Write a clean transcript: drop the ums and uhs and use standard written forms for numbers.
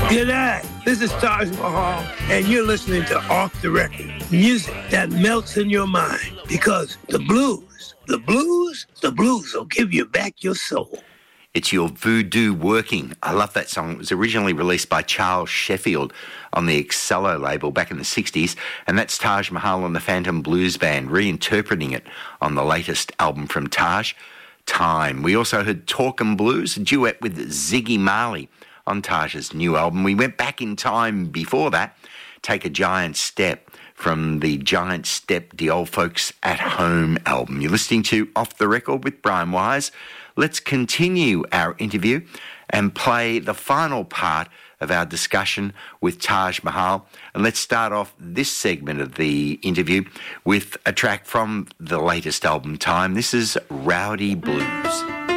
G'day, this is Taj Mahal, and you're listening to Off the Record, music that melts in your mind, because the blues will give you back your soul. It's Your Voodoo Working. I love that song. It was originally released by Charles Sheffield on the Excello label back in the 60s, and that's Taj Mahal and the Phantom Blues Band reinterpreting it on the latest album from Taj, Time. We also heard Talkin' Blues, a duet with Ziggy Marley on Taj's new album. We went back in time before that, Take a Giant Step, from the Giant Step, the Old Folks at Home album. You're listening to Off the Record with Brian Wise. Let's continue our interview and play the final part of our discussion with Taj Mahal. And let's start off this segment of the interview with a track from the latest album, Time. This is Rowdy Blues.